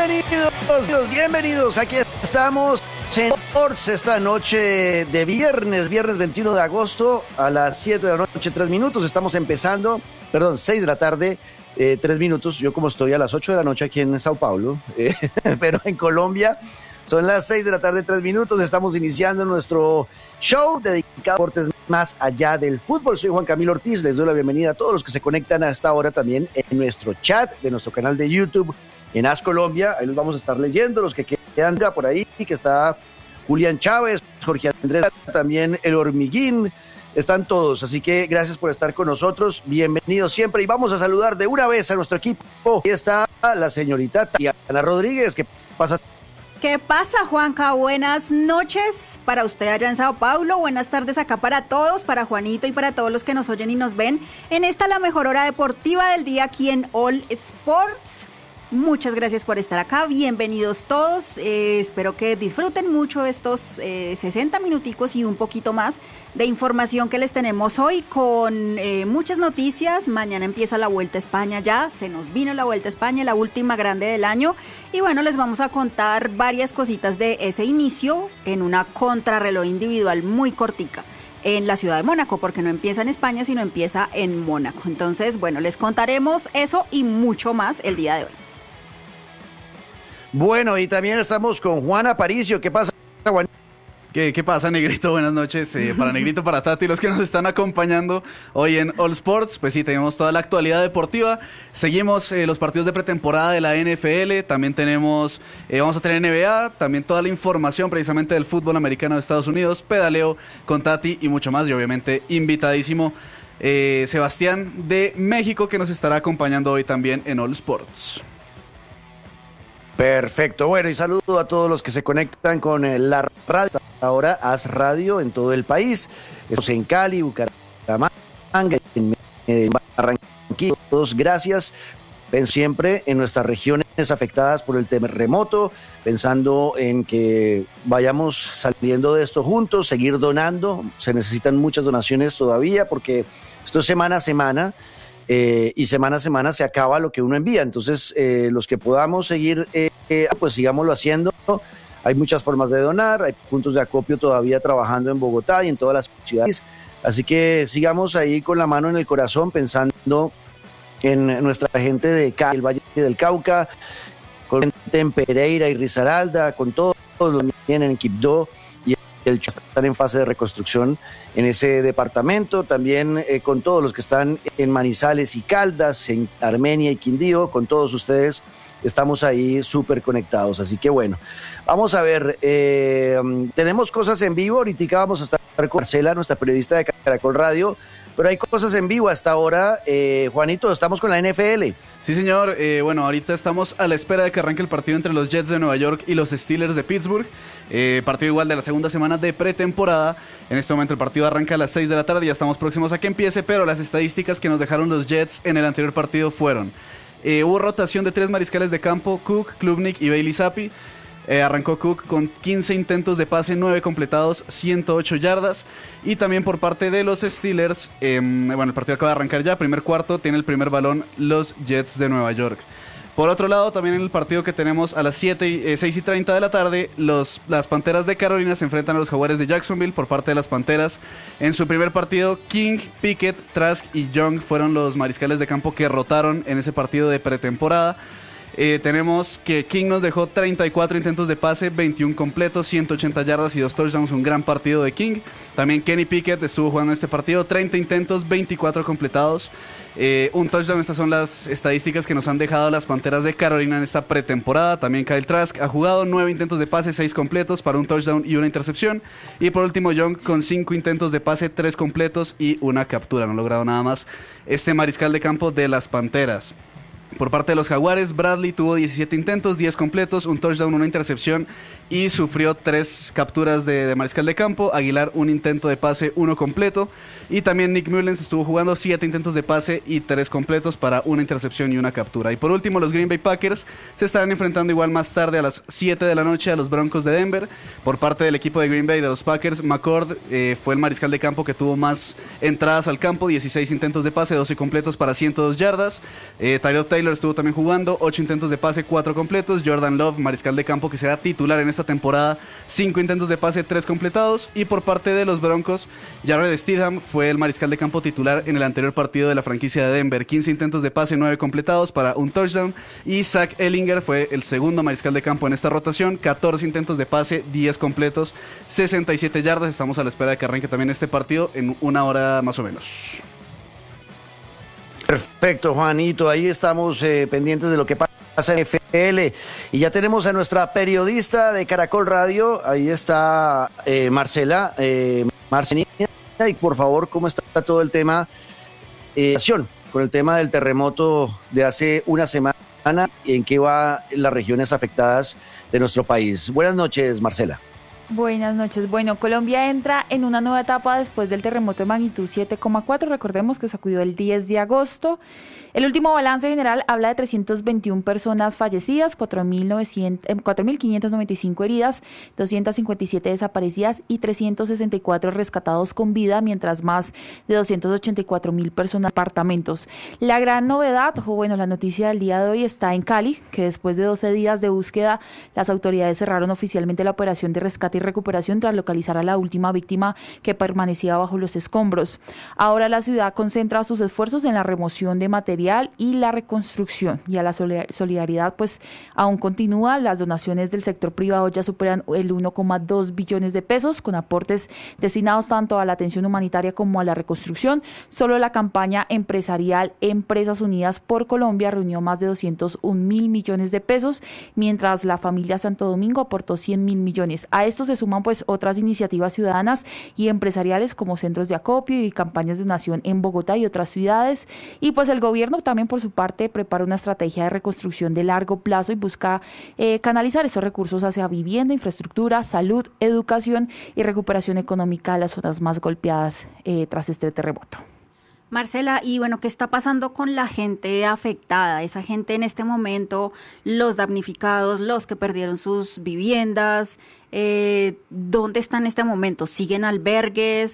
Bienvenidos, aquí estamos en Sports esta noche de viernes 21 de agosto a las 7 de la noche, 3 minutos, estamos empezando, 6 de la tarde, 3 minutos, yo como estoy a las 8 de la noche aquí en Sao Paulo, pero en Colombia son las 6 de la tarde, 3 minutos, estamos iniciando nuestro show dedicado a deportes más allá del fútbol. Soy Juan Camilo Ortiz, les doy la bienvenida a todos los que se conectan a esta hora también en nuestro chat de nuestro canal de YouTube en As Colombia. Ahí los vamos a estar leyendo, los que quedan por ahí, que está Julián Chávez, Jorge Andrés, también El Hormiguín, están todos, así que gracias por estar con nosotros, bienvenidos siempre, y vamos a saludar de una vez a nuestro equipo. Aquí está la señorita Tatiana Rodríguez. ¿Qué pasa? ¿Qué pasa, Juanca? Buenas noches para usted allá en Sao Paulo, buenas tardes acá para todos, para Juanito y para todos los que nos oyen y nos ven en esta la mejor hora deportiva del día aquí en All Sports. Muchas gracias por estar acá, bienvenidos todos, espero que disfruten mucho estos 60 minuticos y un poquito más de información que les tenemos hoy con muchas noticias. Mañana empieza la Vuelta a España ya, se nos vino la Vuelta a España, la última grande del año, y bueno, les vamos a contar varias cositas de ese inicio en una contrarreloj individual muy cortica en la ciudad de Mónaco, porque no empieza en España, sino empieza en Mónaco. Entonces, bueno, les contaremos eso y mucho más el día de hoy. Bueno, y también estamos con Juan Aparicio. ¿Qué pasa, Juan? ¿Qué pasa, Negrito? Buenas noches. Para Negrito, para Tati, los que nos están acompañando hoy en All Sports. Pues sí, tenemos toda la actualidad deportiva. Seguimos los partidos de pretemporada de la NFL. También tenemos, vamos a tener NBA. También toda la información precisamente del fútbol americano de Estados Unidos. Pedaleo con Tati y mucho más. Y obviamente invitadísimo Sebastián de México, que nos estará acompañando hoy también en All Sports. Perfecto, bueno, y saludo a todos los que se conectan con la radio, ahora As Radio en todo el país. Estamos en Cali, Bucaramanga, en Barranquilla. Todos gracias. Ven siempre en nuestras regiones afectadas por el terremoto, pensando en que vayamos saliendo de esto juntos, seguir donando. Se necesitan muchas donaciones todavía porque esto es semana a semana. Y semana a semana se acaba lo que uno envía, entonces los que podamos seguir pues sigámoslo haciendo. Hay muchas formas de donar, hay puntos de acopio todavía trabajando en Bogotá y en todas las ciudades, así que sigamos ahí con la mano en el corazón pensando en nuestra gente de Cali, el Valle del Cauca, con gente en Pereira y Risaralda, con todos los que vienen en Quibdó y el que están en fase de reconstrucción en ese departamento, también con todos los que están en Manizales y Caldas, en Armenia y Quindío, con todos ustedes estamos ahí súper conectados, así que bueno, vamos a ver, tenemos cosas en vivo, ahorita vamos a estar con Marcela, nuestra periodista de Caracol Radio, pero hay cosas en vivo hasta ahora. Juanito, estamos con la NFL. Sí, señor. Bueno, ahorita estamos a la espera de que arranque el partido entre los Jets de Nueva York y los Steelers de Pittsburgh. Partido igual de la segunda semana de pretemporada. En este momento el partido arranca a las 6 de la tarde. Ya estamos próximos a que empiece, pero las estadísticas que nos dejaron los Jets en el anterior partido fueron: hubo rotación de 3 mariscales de campo, Cook, Klubnik y Bailey Zappi. Arrancó Cook con 15 intentos de pase, 9 completados, 108 yardas. Y también por parte de los Steelers, bueno, el partido acaba de arrancar ya, primer cuarto, tiene el primer balón los Jets de Nueva York. Por otro lado, también en el partido que tenemos a las 6:30 de la tarde, las Panteras de Carolina se enfrentan a los Jaguares de Jacksonville. Por parte de las Panteras, en su primer partido, King, Pickett, Trask y Young fueron los mariscales de campo que rotaron en ese partido de pretemporada. Tenemos que King nos dejó 34 intentos de pase, 21 completos, 180 yardas y 2 touchdowns, un gran partido de King. También Kenny Pickett estuvo jugando en este partido, 30 intentos, 24 completados, un touchdown. Estas son las estadísticas que nos han dejado las Panteras de Carolina en esta pretemporada. También Kyle Trask ha jugado 9 intentos de pase, 6 completos para un touchdown y una intercepción. Y por último Young con 5 intentos de pase, 3 completos y una captura. No ha logrado nada más este mariscal de campo de las Panteras. Por parte de los Jaguares, Bradley tuvo 17 intentos, 10 completos, un touchdown, una intercepción y sufrió 3 capturas de mariscal de campo. Aguilar un intento de pase, 1 completo, y también Nick Mullens estuvo jugando 7 intentos de pase y 3 completos para 1 intercepción y 1 captura. Y por último, los Green Bay Packers se estarán enfrentando igual más tarde a las 7 de la noche a los Broncos de Denver. Por parte del equipo de Green Bay de los Packers, McCord fue el mariscal de campo que tuvo más entradas al campo, 16 intentos de pase, 12 completos para 102 yardas. Tyrod Taylor estuvo también jugando 8 intentos de pase, 4 completos. Jordan Love, mariscal de campo que será titular en esta temporada, 5 intentos de pase, 3 completados. Y por parte de los Broncos, Jared Stidham fue el mariscal de campo titular en el anterior partido de la franquicia de Denver, 15 intentos de pase, 9 completados para 1 touchdown. Y Zach Ellinger fue el segundo mariscal de campo en esta rotación, 14 intentos de pase, 10 completos, 67 yardas. Estamos a la espera de que arranque también este partido en 1 hora más o menos. Perfecto, Juanito, ahí estamos pendientes de lo que pasa en FL, y ya tenemos a nuestra periodista de Caracol Radio, ahí está Marcela, Marcelina, y por favor, ¿cómo está todo el tema con el tema del terremoto de hace una semana y en qué va las regiones afectadas de nuestro país? Buenas noches, Marcela. Buenas noches. Bueno, Colombia entra en una nueva etapa después del terremoto de magnitud 7,4. Recordemos que sacudió el 10 de agosto. El último balance general habla de 321 personas fallecidas, 4.595 heridas, 257 desaparecidas y 364 rescatados con vida, mientras más de 284.000 personas en apartamentos. La gran novedad, o bueno, la noticia del día de hoy está en Cali, que después de 12 días de búsqueda, las autoridades cerraron oficialmente la operación de rescate y recuperación tras localizar a la última víctima que permanecía bajo los escombros. Ahora la ciudad concentra sus esfuerzos en la remoción de material y la reconstrucción, y a la solidaridad pues aún continúa. Las donaciones del sector privado ya superan el 1,2 billones de pesos, con aportes destinados tanto a la atención humanitaria como a la reconstrucción. Solo la campaña empresarial Empresas Unidas por Colombia reunió más de 201.000 millones de pesos, mientras la familia Santo Domingo aportó 100.000 millones. A esto se suman pues otras iniciativas ciudadanas y empresariales como centros de acopio y campañas de donación en Bogotá y otras ciudades. Y pues el gobierno también por su parte prepara una estrategia de reconstrucción de largo plazo y busca canalizar esos recursos hacia vivienda, infraestructura, salud, educación y recuperación económica de las zonas más golpeadas tras este terremoto. Marcela, y bueno, ¿qué está pasando con la gente afectada? Esa gente en este momento, los damnificados, los que perdieron sus viviendas, ¿dónde están en este momento? ¿Siguen albergues?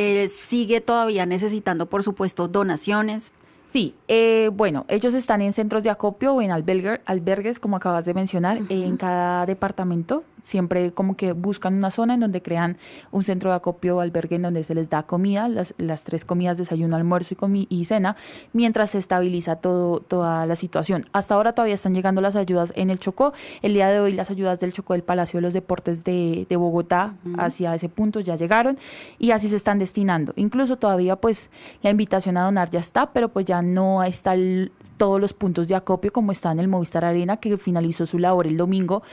¿Sigue todavía necesitando, por supuesto, donaciones? Sí, bueno, ellos están en centros de acopio o en albergues, como acabas de mencionar, en cada departamento. Siempre como que buscan una zona en donde crean un centro de acopio o albergue en donde se les da comida, las 3 comidas, desayuno, almuerzo y cena, mientras se estabiliza toda la situación. Hasta ahora todavía están llegando las ayudas en el Chocó. El día de hoy las ayudas del Chocó del Palacio de los Deportes de Bogotá hacia ese punto ya llegaron y así se están destinando. Incluso todavía pues la invitación a donar ya está, pero pues ya no está todos los puntos de acopio como está en el Movistar Arena, que finalizó su labor el domingo,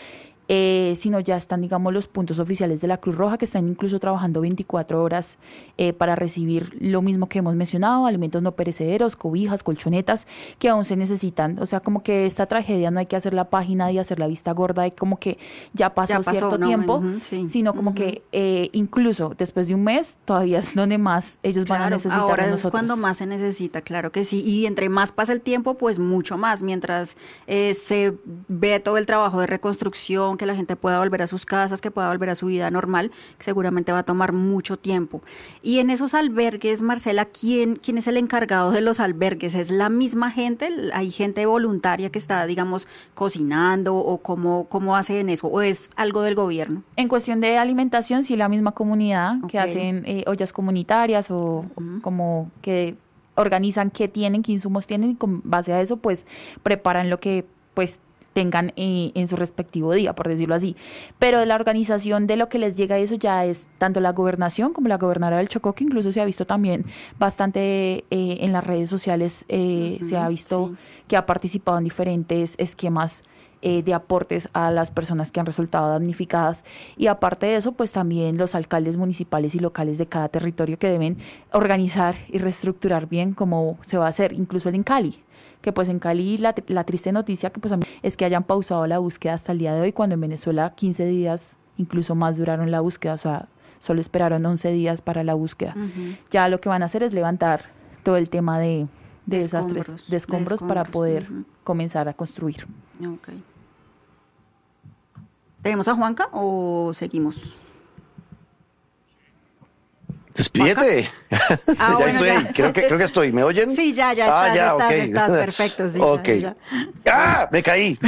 sino ya están, digamos, los puntos oficiales de la Cruz Roja, que están incluso trabajando 24 horas para recibir lo mismo que hemos mencionado, alimentos no perecederos, cobijas, colchonetas, que aún se necesitan. O sea, como que esta tragedia no hay que hacer la página y hacer la vista gorda y como que ya pasó cierto tiempo, sino como que incluso después de un mes todavía es donde más ellos van a necesitar ahora de nosotros. Es cuando más se necesita, claro que sí, y entre más pasa el tiempo, pues mucho más, mientras se ve todo el trabajo de reconstrucción, que la gente pueda volver a sus casas, que pueda volver a su vida normal, que seguramente va a tomar mucho tiempo. Y en esos albergues, Marcela, ¿quién es el encargado de los albergues? ¿Es la misma gente? ¿Hay gente voluntaria que está, digamos, cocinando o cómo hacen eso? ¿O es algo del gobierno? En cuestión de alimentación, sí, la misma comunidad que hacen ollas comunitarias o como que organizan qué tienen, qué insumos tienen y con base a eso pues preparan lo que pues tengan en su respectivo día, por decirlo así. Pero de la organización de lo que les llega eso ya es tanto la gobernación como la gobernadora del Chocó, que incluso se ha visto también bastante en las redes sociales, se ha visto que ha participado en diferentes esquemas de aportes a las personas que han resultado damnificadas, y aparte de eso pues también los alcaldes municipales y locales de cada territorio que deben organizar y reestructurar bien cómo se va a hacer, incluso en Cali, que pues en Cali la triste noticia que pues es que hayan pausado la búsqueda hasta el día de hoy, cuando en Venezuela 15 días incluso más duraron la búsqueda, o sea, solo esperaron 11 días para la búsqueda. Ya lo que van a hacer es levantar todo el tema de desastres, de escombros para poder comenzar a construir. Okay. ¿Tenemos a Juanca o seguimos? Despídete. Ya bueno, estoy ahí. Creo que estoy. ¿Me oyen? Sí, ya estás perfecto. Sí, okay. ¡Ah! Me caí.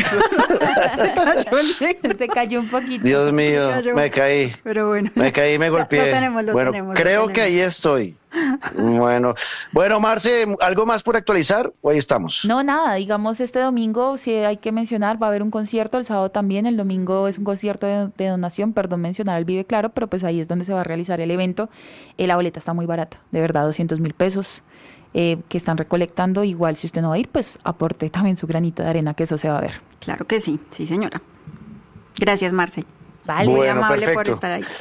Se cayó un poquito. Dios mío, me caí. Pero bueno. Me caí, me golpeé. Lo tenemos. Creo que ahí estoy. Bueno, Marce, ¿algo más por actualizar o ahí estamos? No, nada, digamos este domingo, si hay que mencionar, va a haber un concierto, el sábado también, el domingo es un concierto de donación, perdón mencionar el Vive Claro, pero pues ahí es donde se va a realizar el evento. La boleta está muy barata, de verdad, 200.000 pesos que están recolectando. Igual si usted no va a ir, pues aporte también su granito de arena, que eso se va a ver. Claro que sí, sí señora. Gracias, Marce. Vale, muy amable perfecto. por estar ahí.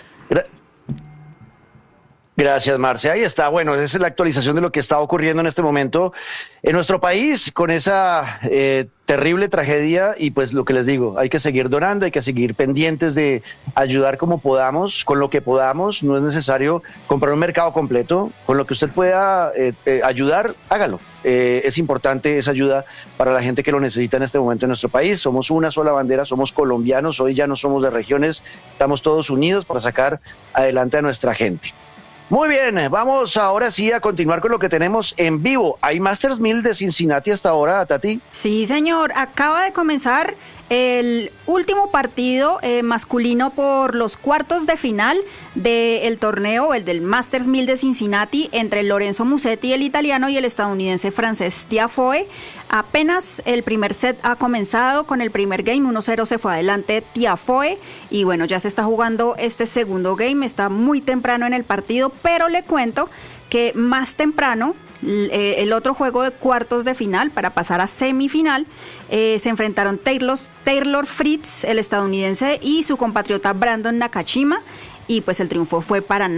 Gracias, Marce. Ahí está. Bueno, esa es la actualización de lo que está ocurriendo en este momento en nuestro país con esa terrible tragedia. Y pues lo que les digo, hay que seguir donando, hay que seguir pendientes de ayudar como podamos, con lo que podamos. No es necesario comprar un mercado completo. Con lo que usted pueda ayudar, hágalo. Es importante esa ayuda para la gente que lo necesita en este momento en nuestro país. Somos una sola bandera, somos colombianos. Hoy ya no somos de regiones, estamos todos unidos para sacar adelante a nuestra gente. Muy bien, vamos ahora sí a continuar con lo que tenemos en vivo. ¿Hay Masters 1000 de Cincinnati hasta ahora, Tati? Sí, señor. Acaba de comenzar el último partido masculino por los cuartos de final del torneo, el del Masters 1000 de Cincinnati, entre Lorenzo Musetti, el italiano, y el estadounidense Frances Tiafoe. Apenas el primer set ha comenzado con el primer game, 1-0 se fue adelante Tiafoe, y bueno, ya se está jugando este segundo game, está muy temprano en el partido, pero le cuento que más temprano el otro juego de cuartos de final para pasar a semifinal se enfrentaron Taylor Fritz, el estadounidense, y su compatriota Brandon Nakashima, y pues el triunfo fue para